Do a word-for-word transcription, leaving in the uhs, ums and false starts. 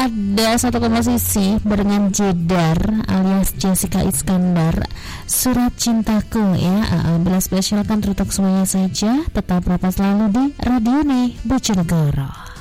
ada satu komposisi barengan Jedar alias Jessica Iskandar, Surat Cintaku ya. uh, Bila spesialkan teruntuk semuanya saja. Tetap rapat selalu di Radio nih Bojonegoro.